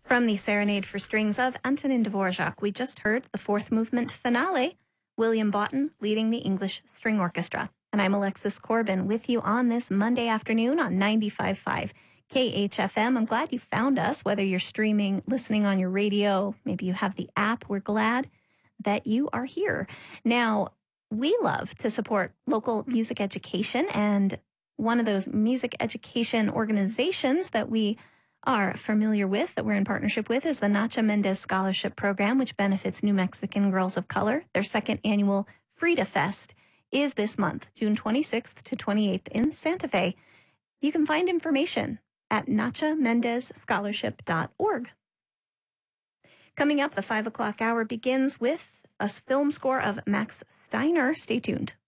From the Serenade for Strings of Antonin Dvorak, we just heard the fourth movement finale, William Boughton leading the English String Orchestra. And I'm Alexis Corbin with you on this Monday afternoon on 95.5 KHFM. I'm glad you found us, whether you're streaming, listening on your radio, maybe you have the app. We're glad that you are here. Now, we love to support local music education, and one of those music education organizations that we are familiar with, that we're in partnership with, is the Nacha Mendez Scholarship Program, which benefits New Mexican girls of color. Their second annual Frida Fest is this month, June 26th to 28th in Santa Fe. You can find information at nachamendezscholarship.org. Coming up, the 5 o'clock hour begins with a film score of Max Steiner. Stay tuned.